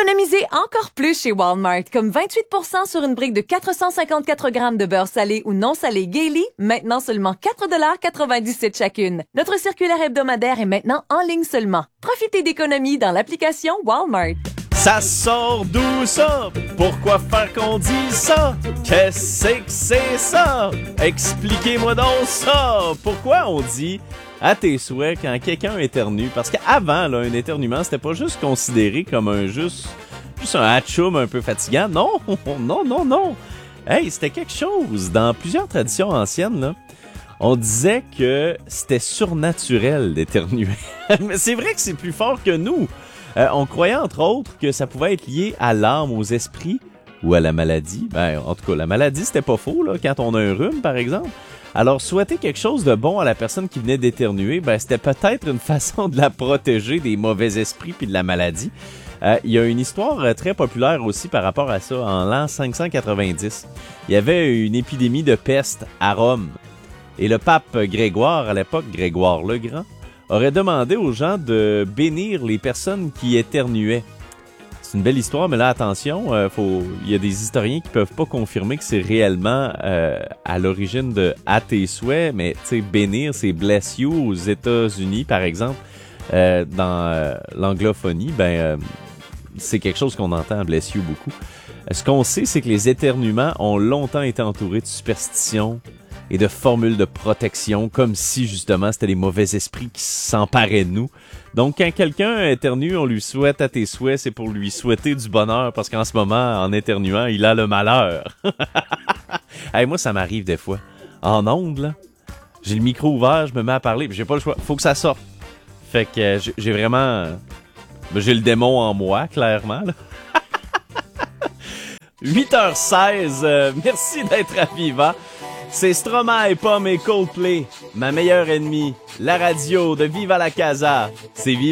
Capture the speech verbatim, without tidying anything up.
Économisez encore plus chez Walmart, comme vingt-huit pour cent sur une brique de quatre cent cinquante-quatre grammes de beurre salé ou non salé Gaily, maintenant seulement quatre dollars quatre-vingt-dix-sept chacune. Notre circulaire hebdomadaire est maintenant en ligne seulement. Profitez d'économies dans l'application Walmart. Ça sort d'où ça? Pourquoi faire qu'on dit ça? Qu'est-ce que c'est ça? Expliquez-moi donc ça! Pourquoi on dit à tes souhaits quand quelqu'un éternue? Parce qu'avant, là, un éternuement, c'était pas juste considéré comme un juste, juste un hatchoum un peu fatigant. Non, non, non, non. Hey, c'était quelque chose. Dans plusieurs traditions anciennes, là, on disait que c'était surnaturel d'éternuer. Mais c'est vrai que c'est plus fort que nous. Euh, on croyait entre autres que ça pouvait être lié à l'âme, aux esprits ou à la maladie. Ben, en tout cas, la maladie, c'était pas faux, là, quand on a un rhume, par exemple. Alors, souhaiter quelque chose de bon à la personne qui venait d'éternuer, ben, c'était peut-être une façon de la protéger des mauvais esprits puis de la maladie. Euh, il y a une histoire euh, très populaire aussi par rapport à ça. En l'an cinq cent quatre-vingt-dix, il y avait une épidémie de peste à Rome. Et le pape Grégoire, à l'époque, Grégoire le Grand, aurait demandé aux gens de bénir les personnes qui éternuaient. C'est une belle histoire, mais là, attention, euh, faut, il y a des historiens qui peuvent pas confirmer que c'est réellement euh, à l'origine de « à tes souhaits », mais tu sais, bénir, c'est « bless you » aux États-Unis, par exemple. Euh, dans euh, l'anglophonie, ben, euh, c'est quelque chose qu'on entend « bless you » beaucoup. Euh, ce qu'on sait, c'est que les éternuements ont longtemps été entourés de superstitions et de formules de protection, comme si, justement, c'était les mauvais esprits qui s'emparaient de nous. Donc, quand quelqu'un éternue, on lui souhaite à tes souhaits, c'est pour lui souhaiter du bonheur, parce qu'en ce moment, en éternuant, il a le malheur. Hey, moi, ça m'arrive des fois. En ondes, là, j'ai le micro ouvert, je me mets à parler, puis j'ai pas le choix. Faut que ça sorte. Fait que euh, j'ai vraiment... J'ai le démon en moi, clairement, là. huit heures seize, euh, merci d'être à Viva. C'est Stromae, Pomme et Coldplay, ma meilleure ennemie, la radio de Viva la Casa. C'est Viva.